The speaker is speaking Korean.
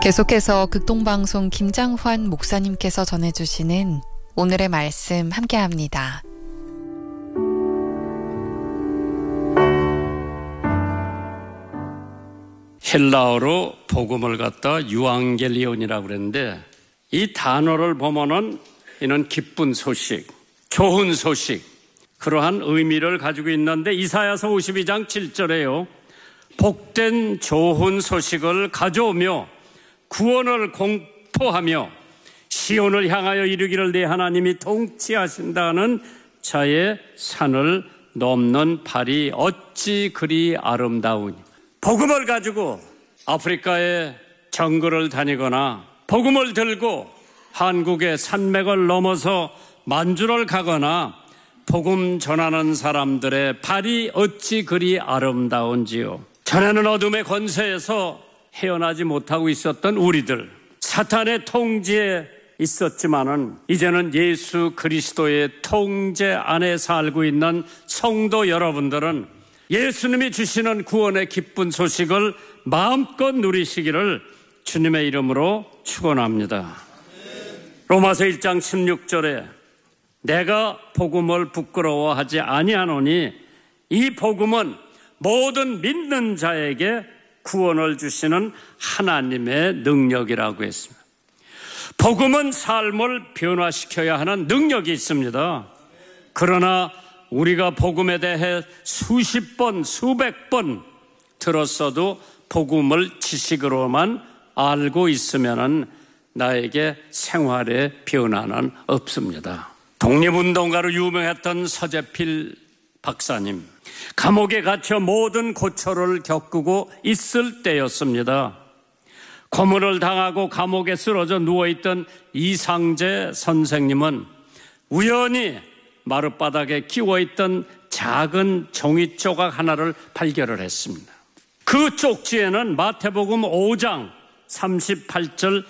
계속해서 극동방송 김장환 목사님께서 전해주시는 오늘의 말씀 함께합니다. 헬라어로 복음을 갖다 유앙겔리온이라고 그랬는데, 이 단어를 보면은 이는 기쁜 소식, 좋은 소식, 그러한 의미를 가지고 있는데, 이사야서 52장 7절에요. 복된 좋은 소식을 가져오며 구원을 공포하며 시온을 향하여 이르기를 내 하나님이 통치하신다는 자의 산을 넘는 발이 어찌 그리 아름다우니. 복음을 가지고 아프리카의 정글을 다니거나 복음을 들고 한국의 산맥을 넘어서 만주를 가거나 복음 전하는 사람들의 발이 어찌 그리 아름다운지요. 전에는 어둠의 권세에서 헤어나지 못하고 있었던 우리들, 사탄의 통제에 있었지만은 이제는 예수 그리스도의 통제 안에 살고 있는 성도 여러분들은 예수님이 주시는 구원의 기쁜 소식을 마음껏 누리시기를 주님의 이름으로 축원합니다. 로마서 1장 16절에 내가 복음을 부끄러워하지 아니하노니 이 복음은 모든 믿는 자에게 구원을 주시는 하나님의 능력이라고 했습니다. 복음은 삶을 변화시켜야 하는 능력이 있습니다. 그러나 우리가 복음에 대해 수십 번, 수백 번 들었어도 복음을 지식으로만 알고 있으면 나에게 생활의 변화는 없습니다. 독립운동가로 유명했던 서재필 박사님, 감옥에 갇혀 모든 고초를 겪고 있을 때였습니다. 고문을 당하고 감옥에 쓰러져 누워있던 이상재 선생님은 우연히 마룻바닥에 끼워있던 작은 종이 조각 하나를 발견을 했습니다. 그 쪽지에는 마태복음 5장 38절